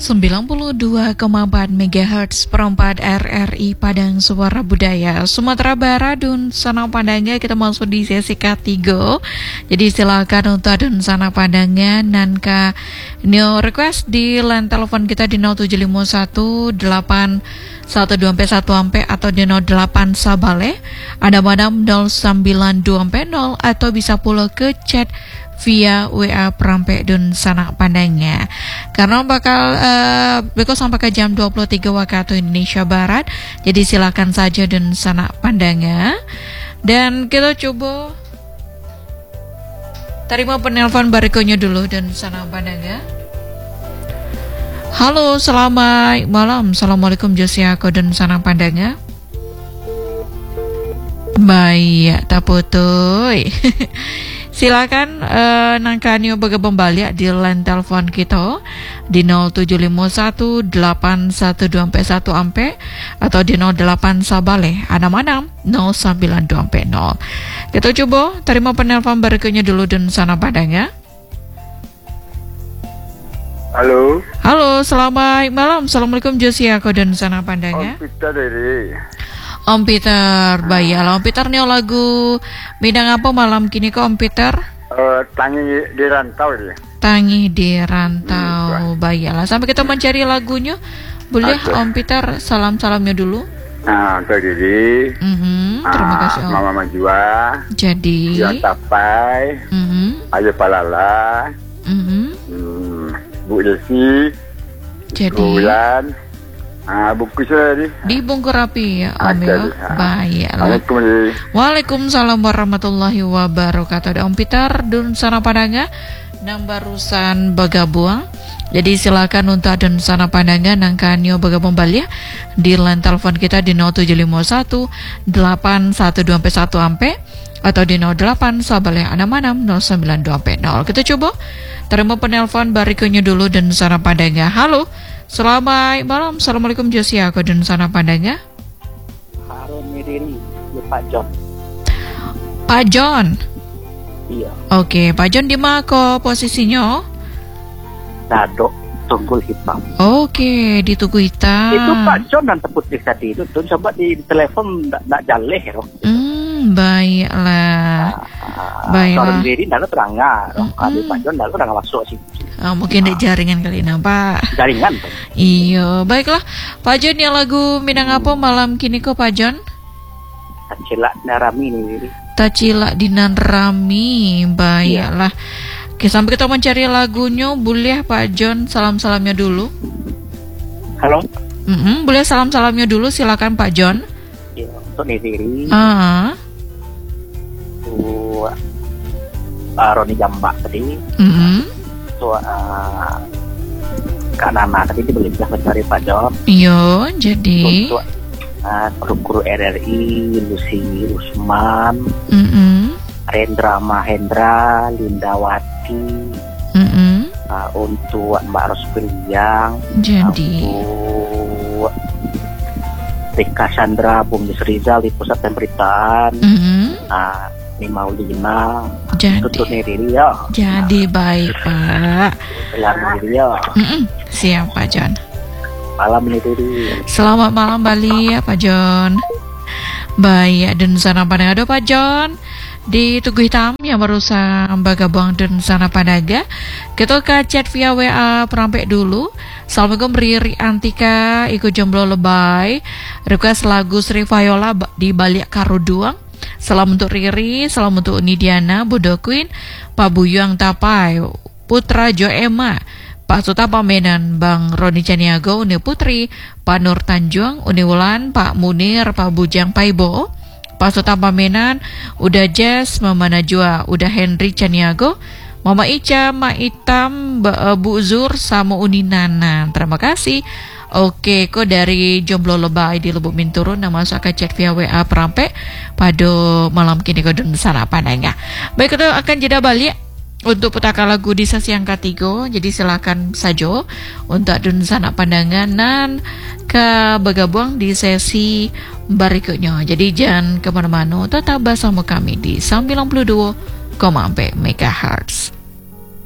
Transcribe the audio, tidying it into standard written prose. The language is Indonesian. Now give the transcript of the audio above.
92,4 MHz perempat RRI Padang Suara Budaya Sumatera Barat dan sana pandangnya kita masuk di sesi ketiga. Jadi silakan untuk dan sana pandangan nanka new request di line telepon kita di 0751 812 1 atau di 08 Sabale ada madam 092 0 atau bisa pula ke chat via WA Perampek dan sanak pandangnya. Karena bakal sampai ke jam 23 waktu Indonesia Barat. Jadi silakan saja dan sanak pandangnya. Dan kita coba terima penelpon berikutnya dulu dan sanak pandangnya. Halo, selamat malam. Assalamualaikum Josiako dan sanak pandangnya. Baik, tak putuy. Silakan nangkanyo bagabang balik di line telepon kita di 0751 812 1 ampe atau di 08 Sabale ada manam 092 ampe 0. Kita coba terima penelpon berikutnya dulu dan sana padanya. Halo. Halo, selamat malam. Assalamualaikum Josiako dan sana pandangnya. Om Peter dari. Om Peter, baiklah. Om Peter nih lagu bidang apa malam kini kok Om Peter? Tangi di rantau dia. Tangi di rantau, baiklah. Sampai kita mencari lagunya, boleh Om Peter salam-salamnya dulu. Nah, untuk diri. Terima kasih Om. Mama Majua. Jadi. Jangan Tapai. Ayo Palala. Bu Desi. Jadi. Bulan. Bungkus tadi. Dibungkus rapi ya Om ya. Baiklah. Waalaikumsalam warahmatullahi wabarakatuh. Om Peter dun sana padanga nang barusan bergabung. Jadi silakan untuk dan sana padanga nang kanyo bergabung balik di line telepon kita di 0751 812 1 ampe atau di 08 Sabale Anamanam 092 ampe 0. Kita coba terima penelpon berikutnya dulu dan sana padanga. Halo. Selamat malam. Assalamualaikum Josiako dan sana pandangnya. Halo Miriri, ya Pak John. Pak John. Iya. Oke, Pak John di mana kok posisinya? Dadok Tunggul Hitam. Oke, di Tugu Hitam. Itu Pak John dan tebut di tadi itu tuh coba di telepon enggak jaleh ya. Baiklah. Kalau Miriri enggak terangga. Kalau Pak John enggak terangga masuk sih. Mungkin di jaringan kali nampak. Jaringan. Iya, baiklah. Pak John yang lagu Minang apa malam kini kok Pak John? Tacila Narami nih. Tacila Dinarami, baiklah. Oke, sampai kita mencari lagunya, boleh Pak John salam-salamnya dulu. Halo. Boleh salam-salamnya dulu, silakan Pak John. Iya, untuk Nidiri. Roni Jambak tadi. Kak Nana tadi dibeli mencari Pak John. Iya, jadi untuk guru-guru RRI Lucy Usman, Rendra Mahendra, Lindawati, untuk Mbak Rospiliang, jadi untuk Rika Chandra, Bung Rizal di pusat pemberitaan, Maulina, jadi baik Pak. Siap Pak John. Malam Nidiri. Selamat malam Bali ya Pak John. Baik dan sana pada ada Pak John di Tugu Hitam yang berusaha bergabung dan sana padaga. Kita ke chat via WA Perampek dulu. Assalamualaikum Riri Antika ikut jomblo lebay. Request lagu Sri Viola di balik karo duang. Salam untuk Riri, salam untuk Nidiana, Budo Queen, Pak Buyang Tapai, Putra Jo Emma, Pak Sutapa Medan, Bang Roni Caniago, Uni Putri, Pak Nur Tanjung, Uni Wulan, Pak Munir, Pak Bujang Paibo, Pak Sutapa Medan, Udah Jazz, Mama Najwa, Udah Henry Caniago, Mama Ica, Ma Itam, Bu Zur, sama Uni Nana. Terima kasih. Oke, kok dari jomblo lebay di Lubuk Minturun nama masuk ke chat via WA Perampek pada malam kini kau dan sana pandangnya. Baik, kita akan jeda balik untuk petaka lagu di sesi yang ketiga. Jadi silakan saja untuk dan sana pandangan dan ke bergabung di sesi berikutnya. Jadi jangan kemana-mana, tetap bersama kami di 92,4 MHz.